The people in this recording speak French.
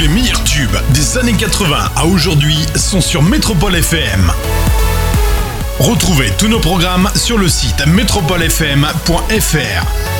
les meilleurs tubes des années 80 à aujourd'hui sont sur Métropole FM. Retrouvez tous nos programmes sur le site metropolefm.fr.